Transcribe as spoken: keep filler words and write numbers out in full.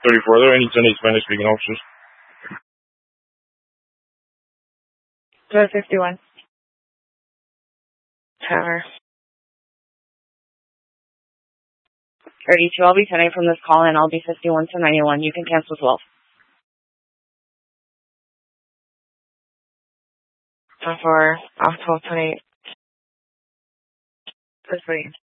thirty-four, are there any Sunday Spanish-speaking officers? twelve fifty-one. Tower. thirty-two, I'll be sending from this call and I'll be fifty-one to ninety-one. You can cancel twelve. For off twelve twenty-eight. That's right.